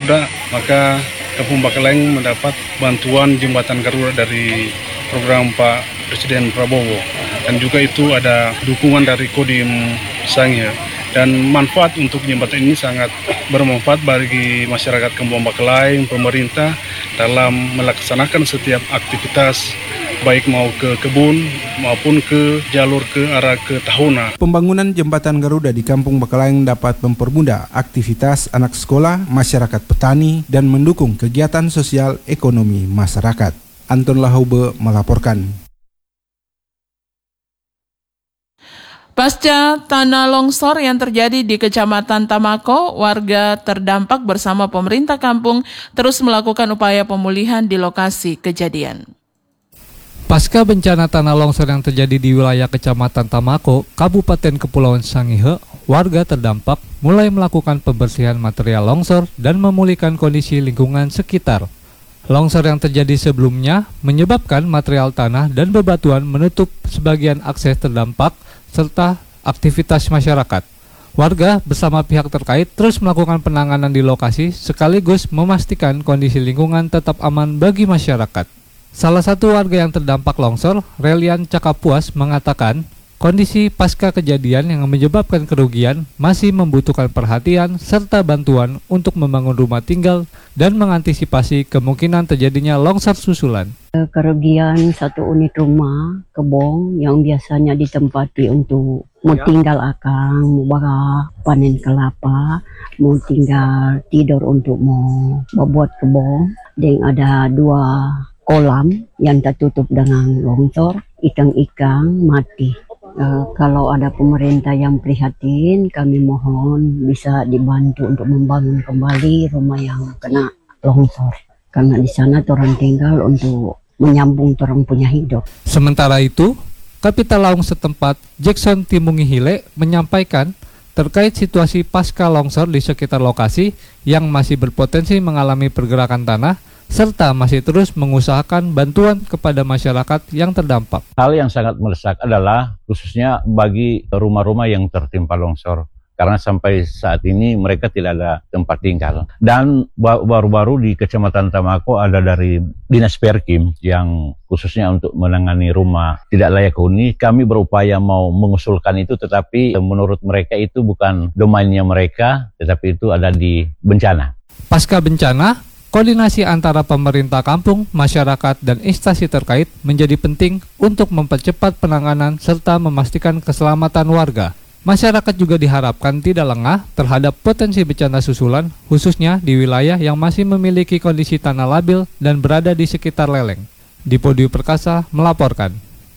Garuda, maka Kampung Bakalayeng mendapat bantuan jembatan Garuda dari program Pak Presiden Prabowo, dan juga itu ada dukungan dari Kodim Sangihe. Dan manfaat untuk jembatan ini sangat bermanfaat bagi masyarakat Kampung Bakalayeng, pemerintah dalam melaksanakan setiap aktivitas, baik mau ke kebun maupun ke jalur ke arah ke Tahuna. Pembangunan jembatan Garuda di Kampung Bakalayeng dapat mempermudah aktivitas anak sekolah, masyarakat petani, dan mendukung kegiatan sosial ekonomi masyarakat. Anton Lahaube melaporkan. Pasca tanah longsor yang terjadi di Kecamatan Tamako, warga terdampak bersama pemerintah kampung terus melakukan upaya pemulihan di lokasi kejadian. Pasca bencana tanah longsor yang terjadi di wilayah Kecamatan Tamako, Kabupaten Kepulauan Sangihe, warga terdampak mulai melakukan pembersihan material longsor dan memulihkan kondisi lingkungan sekitar. Longsor yang terjadi sebelumnya menyebabkan material tanah dan bebatuan menutup sebagian akses terdampak serta aktivitas masyarakat. Warga bersama pihak terkait terus melakukan penanganan di lokasi sekaligus memastikan kondisi lingkungan tetap aman bagi masyarakat. Salah satu warga yang terdampak longsor, Relian Cakapuas, mengatakan kondisi pasca kejadian yang menyebabkan kerugian masih membutuhkan perhatian serta bantuan untuk membangun rumah tinggal dan mengantisipasi kemungkinan terjadinya longsor susulan. Kerugian satu unit rumah kebun yang biasanya ditempati untuk mau tinggal akang, mau panen kelapa, mau tinggal tidur untuk mau membuat kebun, dan ada 2 kolam yang tertutup dengan longsor, ikan-ikan mati. Kalau ada pemerintah yang prihatin, kami mohon bisa dibantu untuk membangun kembali rumah yang kena longsor. Karena di sana orang tinggal untuk menyambung orang punya hidup. Sementara itu, Kapita Laung setempat Jackson Timungi Hile menyampaikan terkait situasi pasca longsor di sekitar lokasi yang masih berpotensi mengalami pergerakan tanah serta masih terus mengusahakan bantuan kepada masyarakat yang terdampak. Hal yang sangat mendesak adalah khususnya bagi rumah-rumah yang tertimpa longsor. Karena sampai saat ini mereka tidak ada tempat tinggal. Dan baru-baru di Kecamatan Tamako ada dari Dinas Perkim yang khususnya untuk menangani rumah tidak layak huni. Kami berupaya mau mengusulkan itu, tetapi menurut mereka itu bukan domainnya mereka, tetapi itu ada di bencana. Pasca bencana, koordinasi antara pemerintah kampung, masyarakat, dan instansi terkait menjadi penting untuk mempercepat penanganan serta memastikan keselamatan warga. Masyarakat juga diharapkan tidak lengah terhadap potensi bencana susulan, khususnya di wilayah yang masih memiliki kondisi tanah labil dan berada di sekitar leleng. Dipodi Perkasa melaporkan.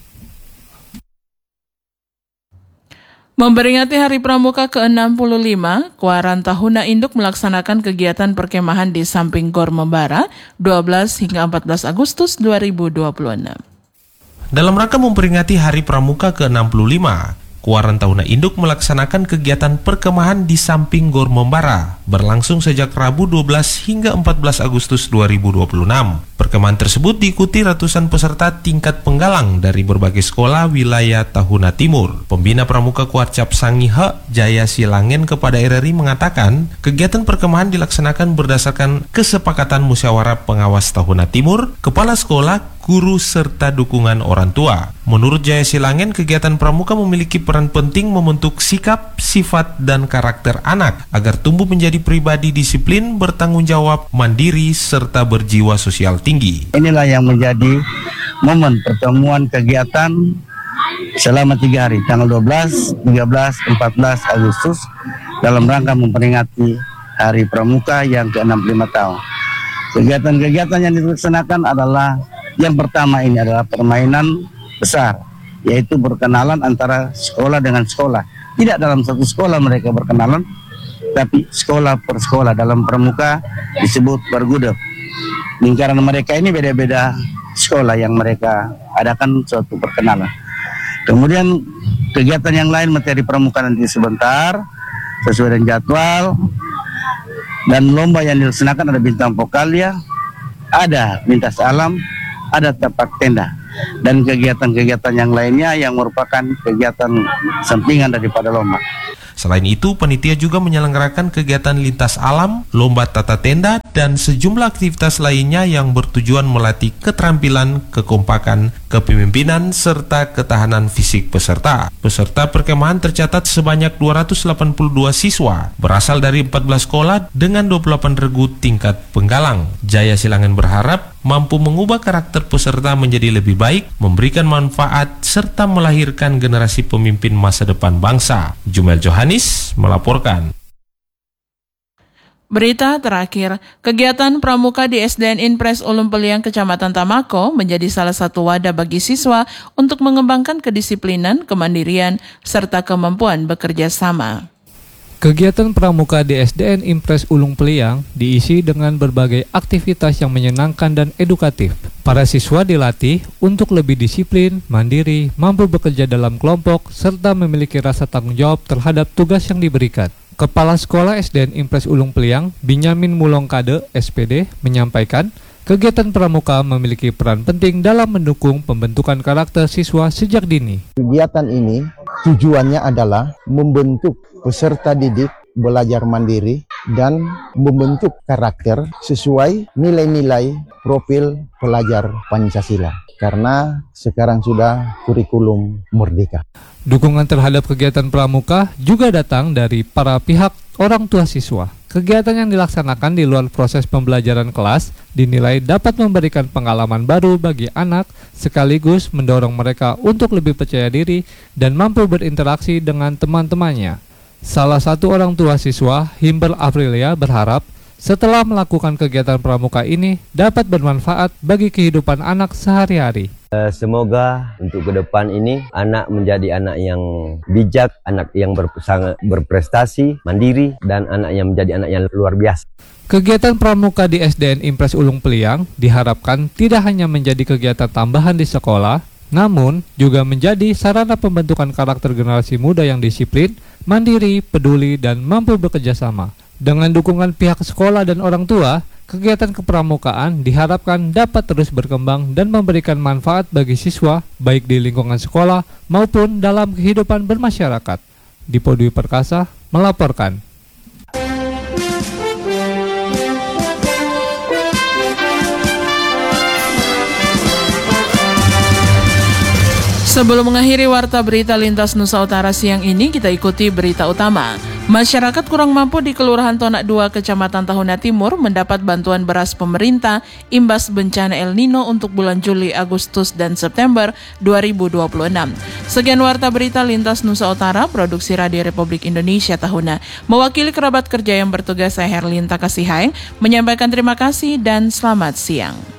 Memperingati Hari Pramuka ke-65, Kuaran Tahuna Induk melaksanakan kegiatan perkemahan di samping Gor Membara 12 hingga 14 Agustus 2026. Dalam rangka memperingati Hari Pramuka ke-65, Kuaran Tahuna Induk melaksanakan kegiatan perkemahan di samping Gor Membara berlangsung sejak Rabu 12 hingga 14 Agustus 2026. Perkemahan tersebut diikuti ratusan peserta tingkat penggalang dari berbagai sekolah wilayah Tahuna Timur. Pembina Pramuka Kuarcap Sangihe, Jaya Silangen kepada RRI mengatakan, kegiatan perkemahan dilaksanakan berdasarkan kesepakatan musyawarah pengawas Tahuna Timur, kepala sekolah, guru, serta dukungan orang tua. Menurut Jaya Silangen, kegiatan pramuka memiliki peran penting membentuk sikap, sifat, dan karakter anak agar tumbuh menjadi pribadi disiplin, bertanggung jawab, mandiri, serta berjiwa sosial tinggi. Inilah yang menjadi momen pertemuan kegiatan selama 3 hari, tanggal 12, 13, 14 Agustus dalam rangka memperingati Hari Pramuka yang ke-65 tahun. Kegiatan-kegiatan yang dilaksanakan adalah yang pertama ini adalah permainan besar, yaitu berkenalan antara sekolah dengan sekolah. Tidak dalam satu sekolah mereka berkenalan, tapi sekolah per sekolah. Dalam pramuka disebut bergudeg. Lingkaran mereka ini beda-beda sekolah yang mereka adakan suatu perkenalan. Kemudian kegiatan yang lain materi pramuka nanti sebentar sesuai dengan jadwal. Dan lomba yang dilaksanakan ada bintang vokalia, ada lintas alam, ada tapak tenda, dan kegiatan-kegiatan yang lainnya yang merupakan kegiatan sampingan daripada lomba. Selain itu, panitia juga menyelenggarakan kegiatan lintas alam, lomba tata tenda, dan sejumlah aktivitas lainnya yang bertujuan melatih keterampilan, kekompakan, kepemimpinan, serta ketahanan fisik peserta. Peserta perkemahan tercatat sebanyak 282 siswa, berasal dari 14 sekolah dengan 28 regu tingkat penggalang. Jaya Silangan berharap mampu mengubah karakter peserta menjadi lebih baik, memberikan manfaat, serta melahirkan generasi pemimpin masa depan bangsa. Jumel Johanis melaporkan. Berita terakhir, kegiatan pramuka di SDN Impres Ulum Peliang, Kecamatan Tamako menjadi salah satu wadah bagi siswa untuk mengembangkan kedisiplinan, kemandirian, serta kemampuan bekerja sama. Kegiatan pramuka di SDN Impres Ulung Peliang diisi dengan berbagai aktivitas yang menyenangkan dan edukatif. Para siswa dilatih untuk lebih disiplin, mandiri, mampu bekerja dalam kelompok, serta memiliki rasa tanggung jawab terhadap tugas yang diberikan. Kepala Sekolah SDN Impres Ulung Peliang, Binyamin Mulongkade, SPD, menyampaikan, kegiatan pramuka memiliki peran penting dalam mendukung pembentukan karakter siswa sejak dini. Kegiatan ini tujuannya adalah membentuk peserta didik belajar mandiri dan membentuk karakter sesuai nilai-nilai profil pelajar Pancasila. Karena sekarang sudah kurikulum merdeka. Dukungan terhadap kegiatan pramuka juga datang dari para pihak orang tua siswa. Kegiatan yang dilaksanakan di luar proses pembelajaran kelas dinilai dapat memberikan pengalaman baru bagi anak sekaligus mendorong mereka untuk lebih percaya diri dan mampu berinteraksi dengan teman-temannya. Salah satu orang tua siswa, Himber Aprilia, berharap setelah melakukan kegiatan pramuka ini dapat bermanfaat bagi kehidupan anak sehari-hari. Semoga untuk ke depan ini anak menjadi anak yang bijak, anak yang berprestasi, mandiri, dan anak yang menjadi anak yang luar biasa. Kegiatan pramuka di SDN Impres Ulung Peliang diharapkan tidak hanya menjadi kegiatan tambahan di sekolah, namun juga menjadi sarana pembentukan karakter generasi muda yang disiplin, mandiri, peduli, dan mampu bekerja sama. Dengan dukungan pihak sekolah dan orang tua, kegiatan kepramukaan diharapkan dapat terus berkembang dan memberikan manfaat bagi siswa, baik di lingkungan sekolah maupun dalam kehidupan bermasyarakat. Dipo Dwi Perkasa melaporkan. Sebelum mengakhiri Warta Berita Lintas Nusa Utara siang ini, kita ikuti berita utama. Masyarakat kurang mampu di Kelurahan Tonak 2, Kecamatan Tahuna Timur mendapat bantuan beras pemerintah imbas bencana El Nino untuk bulan Juli, Agustus, dan September 2026. Sekian Warta Berita Lintas Nusa Utara, produksi Radio Republik Indonesia Tahuna. Mewakili kerabat kerja yang bertugas, saya Herlinta Kasihang, menyampaikan terima kasih dan selamat siang.